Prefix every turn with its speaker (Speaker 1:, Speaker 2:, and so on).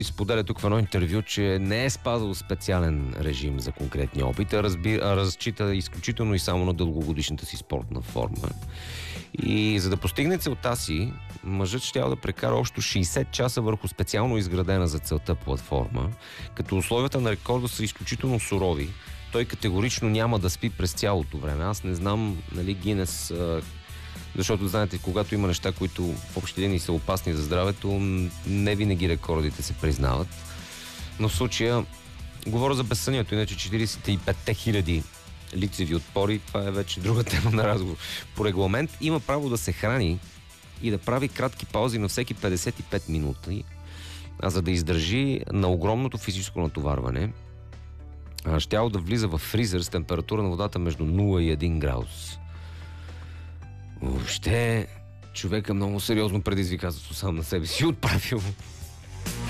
Speaker 1: Споделя тук в едно интервю, че не е спазал специален режим за конкретния опит, а разчита изключително и само на дългогодишната си спортна форма. И за да постигне целта си, мъжът щял да прекара общо 60 часа върху специално изградена за целта платформа, като условията на рекорда са изключително сурови. Той категорично няма да спи през цялото време. Аз не знам, нали, Гинес, защото знаете, когато има неща, които в общи линии са опасни за здравето, не винаги рекордите се признават. Но в случая говоря за безсънието, иначе 45 хиляди лицеви отпори, това е вече друга тема на разговор. По регламент има право да се храни и да прави кратки паузи на всеки 55 минути, а за да издържи на огромното физическо натоварване, щял да влиза в фризер с температура на водата между 0 и 1 градус. Въобще, човека много сериозно предизвикателство сам на себе си отправил.